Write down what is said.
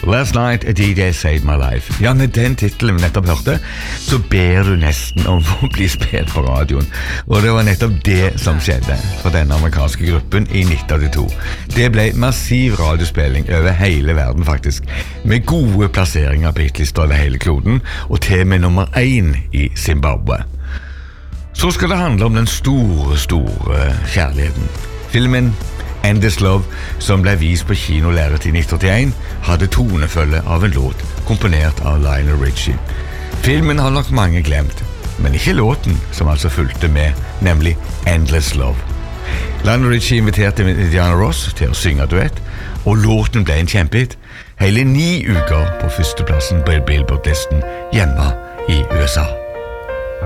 Last Night a DJ Saved My Life. Ja, med den titlen vi nettopp hørte, så ber du nesten om å bli spilt på radioen. Og det var nettopp det som skjedde for denne amerikanske gruppen i 1982. Det ble massiv radiospilling over hele verden faktisk, med gode plasseringer på hitlister over hele kloden, og til med nummer 1 i Zimbabwe. Så skal det handle om den store kjærligheten. Filmen Endless Love, som ble vist på kinolerret i 1981, hadde tonefølge av en låt komponert av Lionel Richie. Filmen har nok mange glemt, men ikke låten som altså fulgte med, nemlig Endless Love. Lionel Richie inviterte Diana Ross til å synge duett, og låten ble en kjempehit. Hele 9 uker på førsteplassen på Billboard-listen hjemme i USA.